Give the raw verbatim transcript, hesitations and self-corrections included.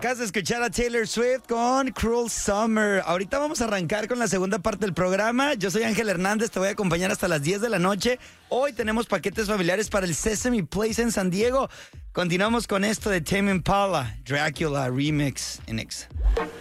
Acabas de escuchar a Taylor Swift con Cruel Summer. Ahorita vamos a arrancar con la segunda parte del programa. Yo soy Ángel Hernández, te voy a acompañar hasta las diez de la noche. Hoy tenemos paquetes familiares para el Sesame Place en San Diego. Continuamos con esto de Tame Impala, Dracula Remix en Exa.